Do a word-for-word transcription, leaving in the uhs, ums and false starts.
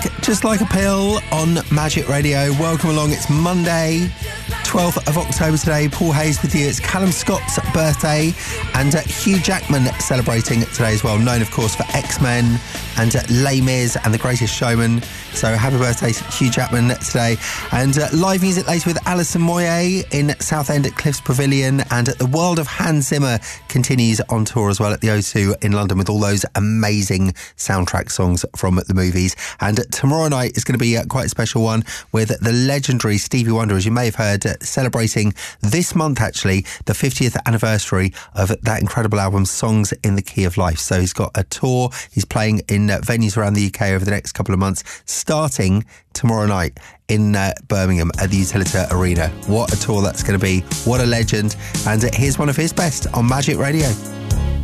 Just Like a Pill on Magic Radio. Welcome along. It's Monday, twelfth of October today. Paul Hayes with you. It's Callum Scott's birthday and uh, Hugh Jackman celebrating today as well, known of course for X-Men and uh, Les Mis and The Greatest Showman. So happy birthday to Hugh Jackman today. And uh, live music later with Alison Moyet in Southend at Cliffs Pavilion, and uh, the world of Hans Zimmer continues on tour as well at the O two in London with all those amazing soundtrack songs from the movies. And uh, tomorrow night is going to be uh, quite a special one with the legendary Stevie Wonder, as you may have heard, uh, celebrating this month actually the fiftieth anniversary of that incredible album Songs in the Key of Life. So he's got a tour, he's playing in uh, venues around the U K over the next couple of months, starting tomorrow night in uh, Birmingham at the Utilita Arena. What a tour that's going to be, what a legend. And uh, here's one of his best on Magic Radio.